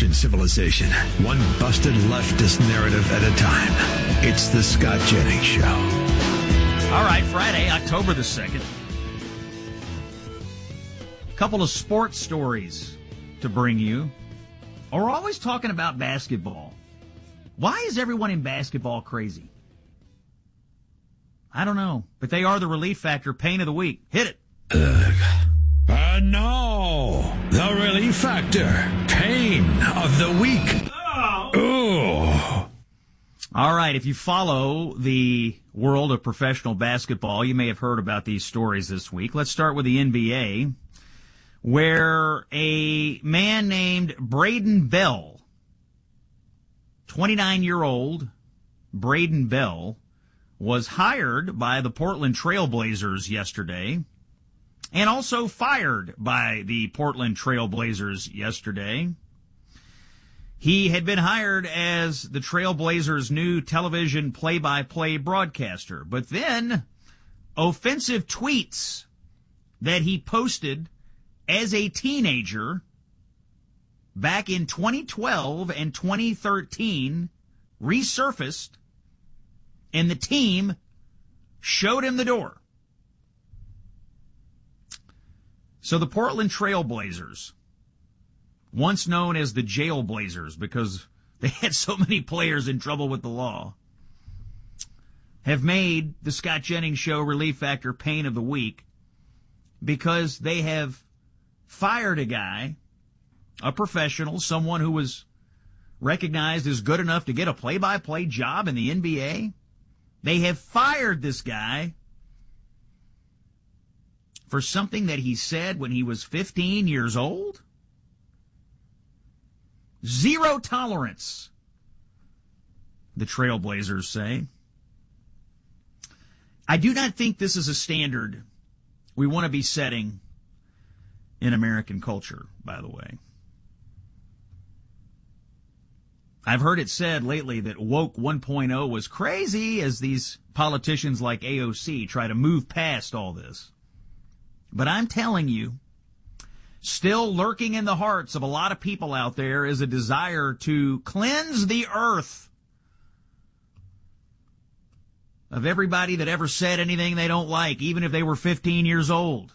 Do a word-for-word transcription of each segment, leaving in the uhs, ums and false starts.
Western civilization, one busted leftist narrative at a time. It's the Scott Jennings Show. All right, Friday, October the second. A couple of sports stories to bring you. We're always talking about basketball. Why is everyone in basketball crazy? I don't know, but they are the relief factor pain of the week. Hit it. Ugh. And now, the relief factor pain of the week. Oh. All right, if you follow the world of professional basketball, you may have heard about these stories this week. Let's start with the N B A, where a man named Braden Bell, twenty-nine-year-old Braden Bell, was hired by the Portland Trail Blazers yesterday and also fired by the Portland Trail Blazers yesterday. He had been hired as the Trail Blazers' new television play-by-play broadcaster, but then offensive tweets that he posted as a teenager back in twenty twelve and twenty thirteen resurfaced, and the team showed him the door. So the Portland Trail Blazers, once known as the Jail Blazers because they had so many players in trouble with the law, have made the Scott Jennings Show Relief Factor Pain of the Week because they have fired a guy, a professional, someone who was recognized as good enough to get a play-by-play job in the N B A. They have fired this guy for something that he said when he was fifteen years old. Zero tolerance, the Trailblazers say. I do not think this is a standard we want to be setting in American culture, by the way. I've heard it said lately that woke one point oh was crazy as these politicians like A O C try to move past all this. But I'm telling you, still lurking in the hearts of a lot of people out there is a desire to cleanse the earth of everybody that ever said anything they don't like, even if they were fifteen years old.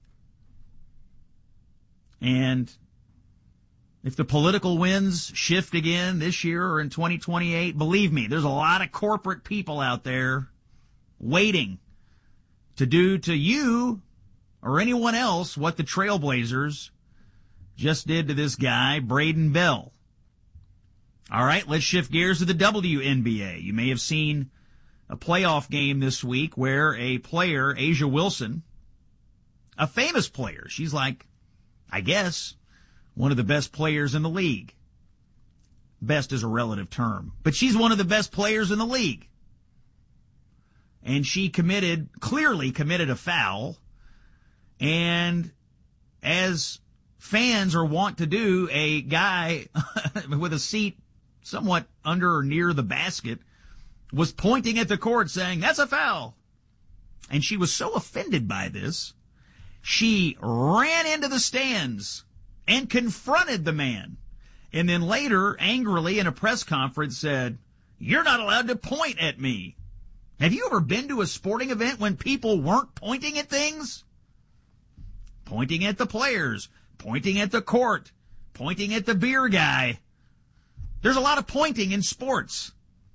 And if the political winds shift again this year or in twenty twenty-eight, believe me, there's a lot of corporate people out there waiting to do to you or anyone else what the Trailblazers just did to this guy, Braden Bell. All right, let's shift gears to the W N B A. You may have seen a playoff game this week where a player, A'ja Wilson, a famous player, she's like, I guess, one of the best players in the league. Best is a relative term. But she's one of the best players in the league. And she committed, clearly committed a foul. And as fans are wont to do, a guy with a seat somewhat under or near the basket was pointing at the court saying, that's a foul. And she was so offended by this, she ran into the stands and confronted the man. And then later, angrily in a press conference said, you're not allowed to point at me. Have you ever been to a sporting event when people weren't pointing at things? Pointing at the players, pointing at the court, pointing at the beer guy. There's a lot of pointing in sports.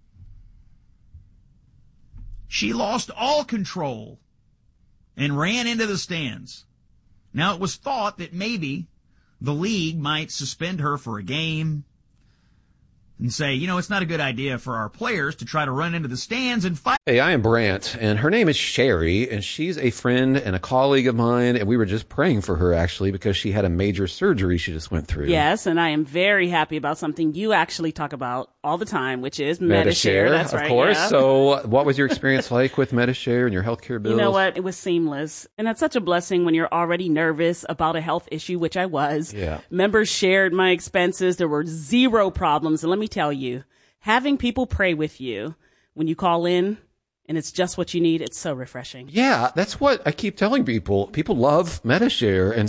She lost all control and ran into the stands. Now, it was thought that maybe the league might suspend her for a game and say, you know, it's not a good idea for our players to try to run into the stands and fight. Hey, I am Brant, and her name is Sherry, and she's a friend and a colleague of mine, and we were just praying for her, actually, because she had a major surgery she just went through. Yes, and I am very happy about something you actually talk about all the time, which is Medi-Share. Medi-Share, That's of right, course. yeah. So what was your experience like with Medi-Share and your healthcare bills? You know what? It was seamless. And that's such a blessing when you're already nervous about a health issue, which I was. Yeah. Members shared my expenses. There were zero problems. And let me tell you, having people pray with you when you call in and it's just what you need, it's so refreshing. Yeah, that's what I keep telling people. People love Medi-Share, and